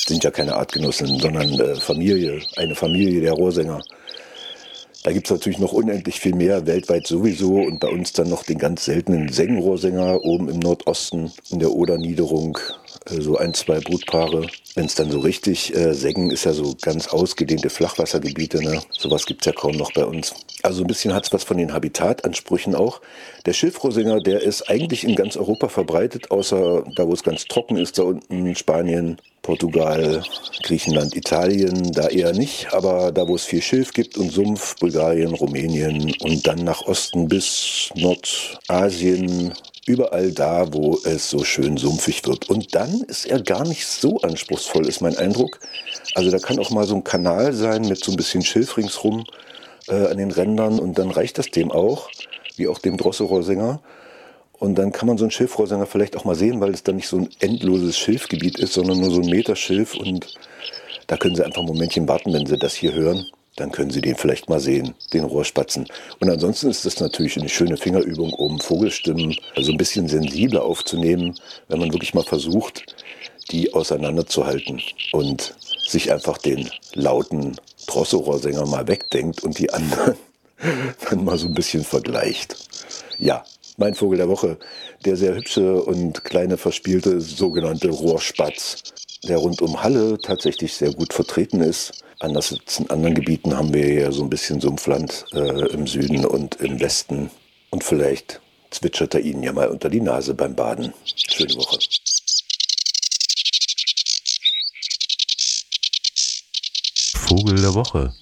sind ja keine Artgenossen, sondern eine Familie der Rohrsänger. Da gibt es natürlich noch unendlich viel mehr, weltweit sowieso, und bei uns dann noch den ganz seltenen Sengenrohrsänger oben im Nordosten in der Oderniederung, so 1, 2 Brutpaare. Wenn es dann so richtig, Sengen ist ja so ganz ausgedehnte Flachwassergebiete, ne? Sowas gibt es ja kaum noch bei uns. Also ein bisschen hat es was von den Habitatansprüchen auch. Der Schilfrohrsänger, der ist eigentlich in ganz Europa verbreitet, außer da, wo es ganz trocken ist, da unten Spanien, Portugal, Griechenland, Italien, da eher nicht, aber da, wo es viel Schilf gibt und Sumpf, Bulgarien, Rumänien und dann nach Osten bis Nordasien, überall da, wo es so schön sumpfig wird. Und dann ist er gar nicht so anspruchsvoll, ist mein Eindruck. Also da kann auch mal so ein Kanal sein mit so ein bisschen Schilf ringsrum an den Rändern und dann reicht das dem auch, wie auch dem Drosselrohrsänger. Und dann kann man so einen Schilfrohrsänger vielleicht auch mal sehen, weil es dann nicht so ein endloses Schilfgebiet ist, sondern nur so ein Meter Schilf. Und da können Sie einfach ein Momentchen warten, wenn Sie das hier hören. Dann können Sie den vielleicht mal sehen, den Rohrspatzen. Und ansonsten ist das natürlich eine schöne Fingerübung, um Vogelstimmen so ein bisschen sensibler aufzunehmen, wenn man wirklich mal versucht, die auseinanderzuhalten und sich einfach den lauten Drosselrohrsänger mal wegdenkt und die anderen dann mal so ein bisschen vergleicht. Ja, mein Vogel der Woche, der sehr hübsche und kleine verspielte sogenannte Rohrspatz, der rund um Halle tatsächlich sehr gut vertreten ist. Anders als in anderen Gebieten haben wir ja so ein bisschen Sumpfland im Süden und im Westen. Und vielleicht zwitschert er Ihnen ja mal unter die Nase beim Baden. Schöne Woche. Vogel der Woche.